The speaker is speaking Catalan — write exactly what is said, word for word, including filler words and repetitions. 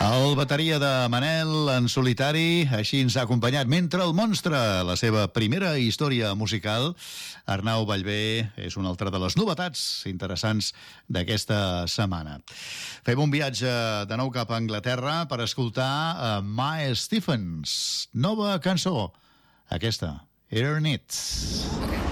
El bateria de Manel en solitari, així ens ha acompanyat Mentre el monstre, la seva primera història musical. Arnau Ballbé és una altra de les novetats interessants d'aquesta setmana. Fem un viatge de nou cap a Anglaterra per escoltar a Mae Stephens. Nova cançó, aquesta, Earn It.